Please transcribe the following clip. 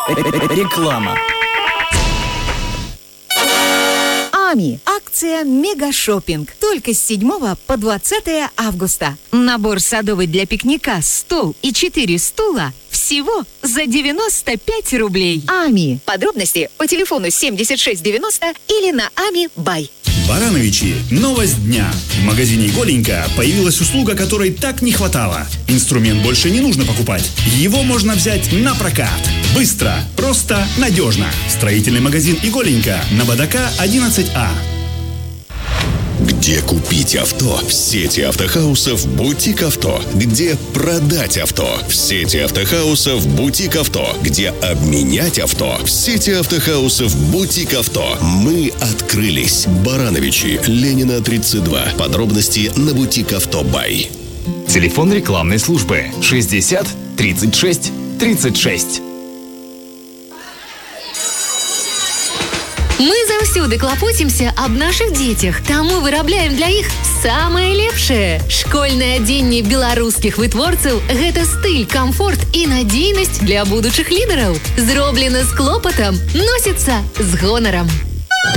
Реклама. АМИ. Акция «Мегашоппинг». Только с 7 по 20 августа. Набор садовый для пикника, стол и 4 стула всего за 95 рублей. АМИ. Подробности по телефону 7690 или на АМИ Бай. Барановичи, новость дня. В магазине «Голенько» появилась услуга, которой так не хватало. Инструмент больше не нужно покупать. Его можно взять на прокат. Быстро, просто, надежно. Строительный магазин «Голенько» на ВДК 11А. Где купить авто? В сети автохаусов «Бутик Авто». Где продать авто? В сети автохаусов «Бутик Авто». Где обменять авто? В сети автохаусов «Бутик Авто». Мы открылись. Барановичи, Ленина, 32. Подробности на «Бутик Авто Бай». Телефон рекламной службы 60 36 36. Мы заўсёды клапоцімся аб нашых дзецях, таму вырабляем для іх самае лепшае. Школьнае адзенне беларускіх вытворцаў – гэта стыль, камфорт і надзейнасць для будучых лідараў. Зроблена з клопатам, носіцца з гонарам.